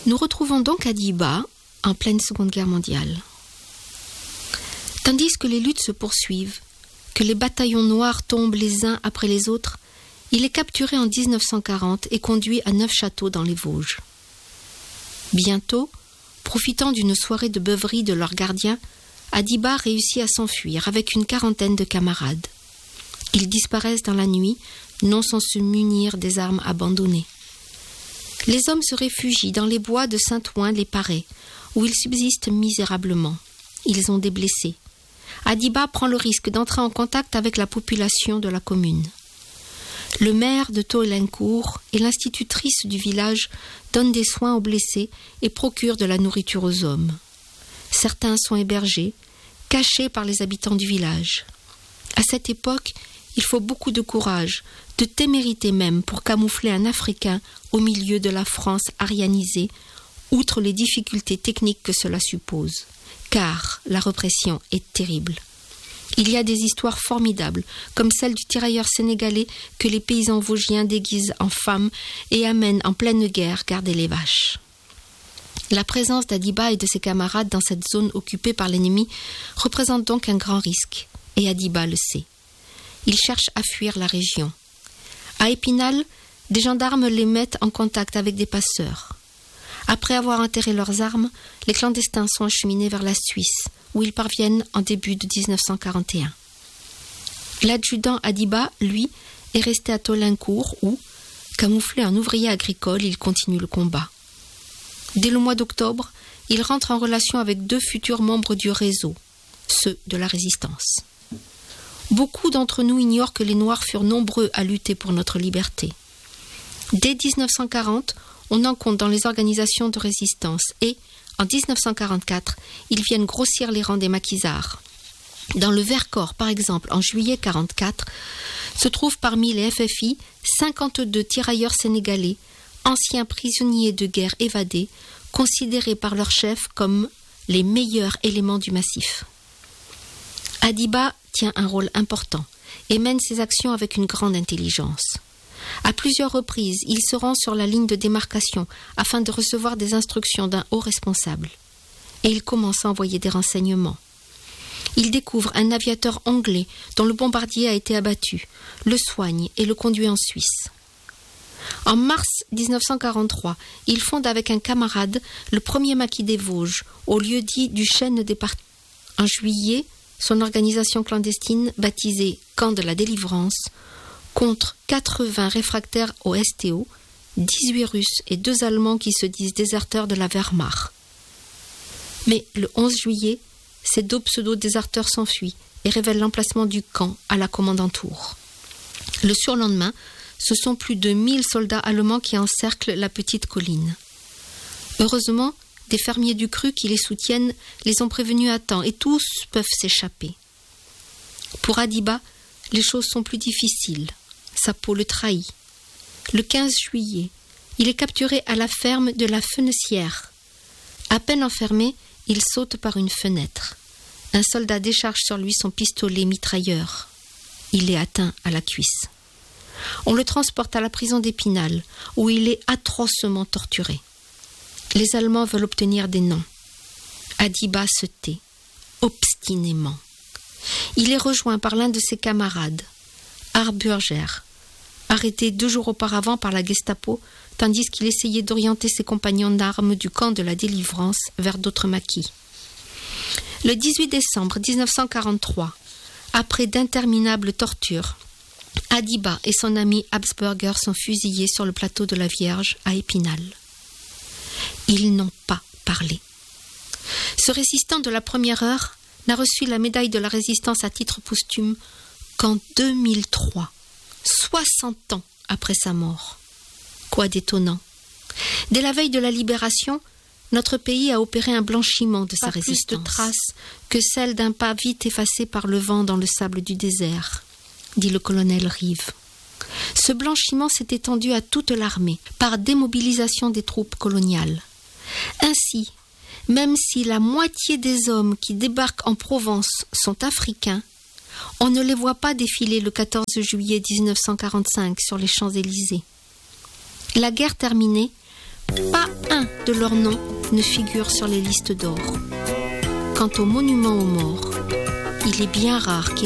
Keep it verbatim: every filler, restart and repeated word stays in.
Nous retrouvons donc Adiba en pleine Seconde Guerre mondiale. Tandis que les luttes se poursuivent, que les bataillons noirs tombent les uns après les autres, il est capturé en dix-neuf cent quarante et conduit à Neufchâteau dans les Vosges. Bientôt, profitant d'une soirée de beuverie de leurs gardiens, Adiba réussit à s'enfuir avec une quarantaine de camarades. Ils disparaissent dans la nuit, non sans se munir des armes abandonnées. Les hommes se réfugient dans les bois de Saint-Ouen-les-Parets, où ils subsistent misérablement. Ils ont des blessés. Adiba prend le risque d'entrer en contact avec la population de la commune. Le maire de Taulincourt et l'institutrice du village donnent des soins aux blessés et procurent de la nourriture aux hommes. Certains sont hébergés, cachés par les habitants du village. À cette époque, il faut beaucoup de courage, de témérité même pour camoufler un Africain au milieu de la France arianisée, outre les difficultés techniques que cela suppose. Car la répression est terrible. Il y a des histoires formidables, comme celle du tirailleur sénégalais que les paysans vosgiens déguisent en femme et amènent en pleine guerre garder les vaches. La présence d'Adiba et de ses camarades dans cette zone occupée par l'ennemi représente donc un grand risque, et Adiba le sait. Il cherche à fuir la région. À Épinal, des gendarmes les mettent en contact avec des passeurs. Après avoir enterré leurs armes, les clandestins sont acheminés vers la Suisse, où ils parviennent en début de dix-neuf cent quarante et un. L'adjudant Adiba, lui, est resté à Taulincourt où, camouflé en ouvrier agricole, il continue le combat. Dès le mois d'octobre, il rentre en relation avec deux futurs membres du réseau, ceux de la résistance. Beaucoup d'entre nous ignorent que les Noirs furent nombreux à lutter pour notre liberté. Dès dix-neuf cent quarante, on en compte dans les organisations de résistance et, en dix-neuf cent quarante-quatre, ils viennent grossir les rangs des maquisards. Dans le Vercors, par exemple, en juillet mille neuf cent quarante-quatre, se trouvent parmi les F F I cinquante-deux tirailleurs sénégalais, anciens prisonniers de guerre évadés, considérés par leur chef comme les meilleurs éléments du massif. Adiba tient un rôle important et mène ses actions avec une grande intelligence. À plusieurs reprises, il se rend sur la ligne de démarcation afin de recevoir des instructions d'un haut responsable. Et il commence à envoyer des renseignements. Il découvre un aviateur anglais dont le bombardier a été abattu, le soigne et le conduit en Suisse. En mars dix-neuf cent quarante-trois, il fonde avec un camarade le premier maquis des Vosges, au lieu dit du Chêne des Partis. En juillet, son organisation clandestine, baptisée Camp de la Délivrance, contre quatre-vingts réfractaires au S T O, dix-huit Russes et deux Allemands qui se disent déserteurs de la Wehrmacht. Mais le onze juillet, ces deux pseudo-déserteurs s'enfuient et révèlent l'emplacement du camp à la commandanture. Le surlendemain, ce sont plus de mille soldats allemands qui encerclent la petite colline. Heureusement, des fermiers du cru qui les soutiennent les ont prévenus à temps et tous peuvent s'échapper. Pour Adiba, les choses sont plus difficiles. Sa peau le trahit. Le quinze juillet, il est capturé à la ferme de la Fenessière. À peine enfermé, il saute par une fenêtre. Un soldat décharge sur lui son pistolet mitrailleur. Il est atteint à la cuisse. On le transporte à la prison d'Épinal, où il est atrocement torturé. Les Allemands veulent obtenir des noms. Adiba se tait, obstinément. Il est rejoint par l'un de ses camarades, Harburger, arrêté deux jours auparavant par la Gestapo, tandis qu'il essayait d'orienter ses compagnons d'armes du camp de la Délivrance vers d'autres maquis. Le dix-huit décembre dix-neuf cent quarante-trois, après d'interminables tortures, Adiba et son ami Habsburger sont fusillés sur le plateau de la Vierge à Épinal. Ils n'ont pas parlé. Ce résistant de la première heure n'a reçu la médaille de la résistance à titre posthume qu'en deux mille trois, soixante ans après sa mort. Quoi d'étonnant. Dès la veille de la libération, notre pays a opéré un blanchiment de sa résistance. Pas plus de traces que celle d'un pas vite effacé par le vent dans le sable du désert, dit le colonel Rive. Ce blanchiment s'est étendu à toute l'armée par démobilisation des troupes coloniales. Ainsi, même si la moitié des hommes qui débarquent en Provence sont africains, on ne les voit pas défiler le quatorze juillet dix-neuf cent quarante-cinq sur les Champs-Élysées. La guerre terminée, Pas un de leurs noms ne figure sur les listes d'or. Quant au monument aux morts, il est bien rare qu'il